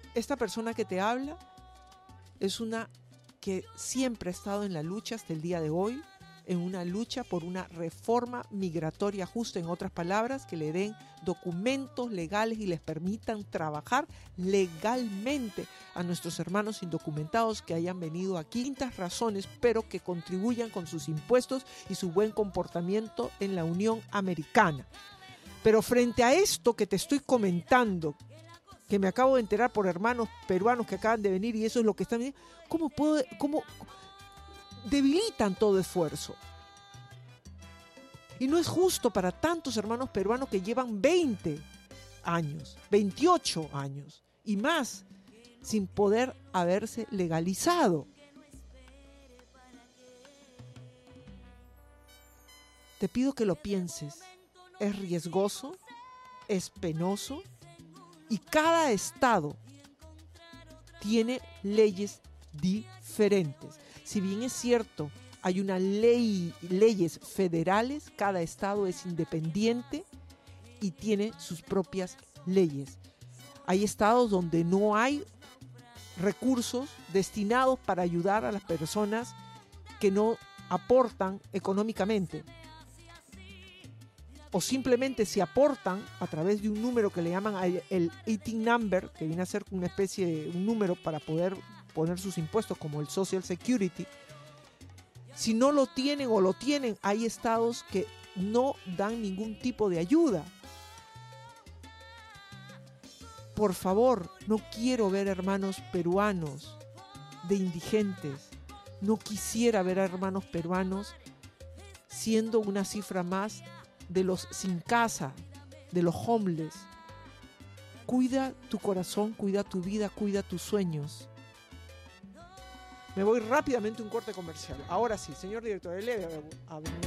esta persona que te habla es una que siempre ha estado en la lucha hasta el día de hoy, en una lucha por una reforma migratoria justa, en otras palabras, que le den documentos legales y les permitan trabajar legalmente a nuestros hermanos indocumentados que hayan venido aquí, distintas razones, pero que contribuyan con sus impuestos y su buen comportamiento en la Unión Americana. Pero frente a esto que te estoy comentando, que me acabo de enterar por hermanos peruanos que acaban de venir y eso es lo que están diciendo, ¿cómo debilitan todo esfuerzo? Y no es justo para tantos hermanos peruanos que llevan 20 años, 28 años y más sin poder haberse legalizado. Te pido que lo pienses. Es riesgoso, es penoso y cada estado tiene leyes diferentes. Si bien es cierto, hay leyes federales, cada estado es independiente y tiene sus propias leyes. Hay estados donde no hay recursos destinados para ayudar a las personas que no aportan económicamente. O simplemente se aportan a través de un número que le llaman el ITIN number, que viene a ser una especie de un número para poder poner sus impuestos, como el Social Security. Si no lo tienen o lo tienen, hay estados que no dan ningún tipo de ayuda. Por favor, no quiero ver hermanos peruanos de indigentes. No quisiera ver a hermanos peruanos siendo una cifra más de los sin casa, de los homeless. Cuida tu corazón, cuida tu vida, cuida tus sueños. Me voy rápidamente a un corte comercial. Ahora sí, señor director, eleve a